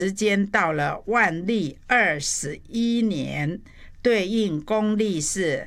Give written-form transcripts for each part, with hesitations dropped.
时间到了万历21年，对应公历是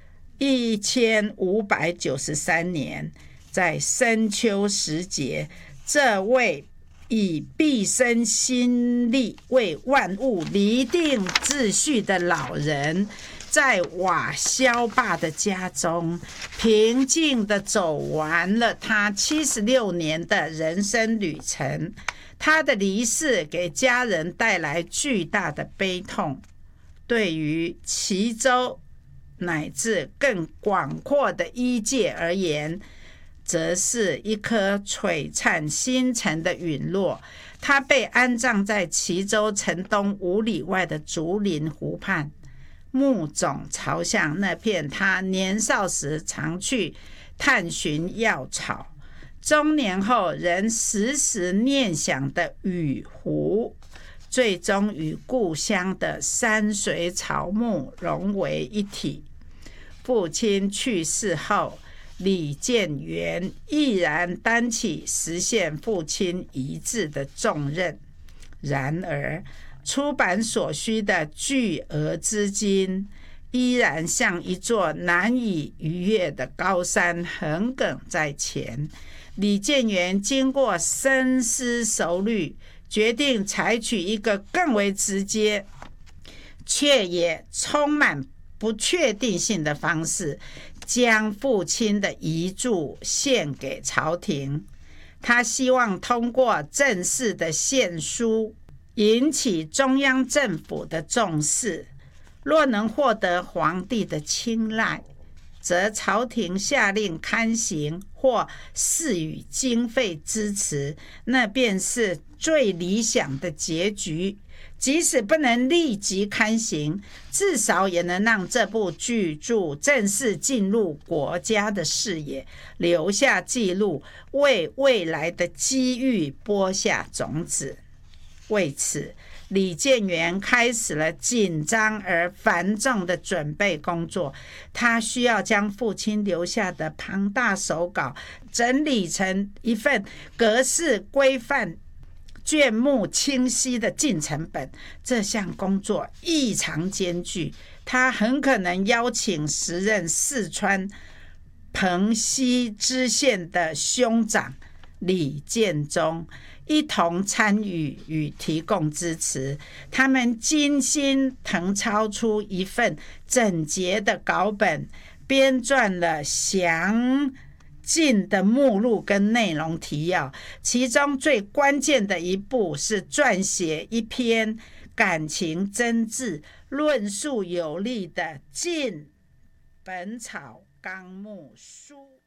1593年，在深秋时节，这位以毕生心力为万物厘定秩序的老人，在瓦萧坝的家中平静地走完了他76年的人生旅程。他的离世给家人带来巨大的悲痛，对于齐州乃至更广阔的医界而言，则是一颗璀璨星辰的陨落。他被安葬在齐州城东5里外的竹林湖畔，墓冢朝向那片他年少时常去探寻药草，中年后仍时时念想的雨湖，最终与故乡的山水草木融为一体。父亲去世后，李建元毅然担起实现父亲遗志的重任。然而，出版所需的巨额资金依然像一座难以逾越的高山横亘在前。李建元经过深思熟虑，决定采取一个更为直接却也充满不确定性的方式，将父亲的遗著献给朝廷。他希望通过正式的献书引起中央政府的重视，若能获得皇帝的青睐，则朝廷下令刊行或赐予经费支持，那便是最理想的结局。即使不能立即刊行，至少也能让这部巨著正式进入国家的视野，留下记录，为未来的机遇播下种子。为此，李建元开始了紧张而繁重的准备工作。他需要将父亲留下的庞大手稿整理成一份格式规范、卷目清晰的进程本。这项工作异常艰巨，他很可能邀请时任四川蓬溪知县的兄长李建忠一同参与与提供支持。他们精心誊抄出一份整洁的稿本，编撰了详尽的目录跟内容提要，其中最关键的一步是撰写一篇感情真挚、论述有力的《晋本草纲目书》。